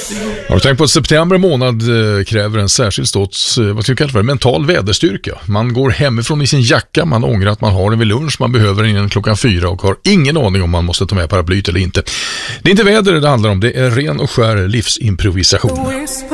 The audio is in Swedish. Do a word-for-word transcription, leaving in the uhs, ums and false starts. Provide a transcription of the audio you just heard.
Har du tänkt på att september månad kräver en särskild ståts, vad tycker jag för mental väderstyrka? Man går hemifrån i sin jacka, man ångrar att man har den vid lunch, man behöver den innan klockan fyra och har ingen aning om man måste ta med paraplyt eller inte. Det är inte väder det handlar om, det är ren och skär livsimprovisation.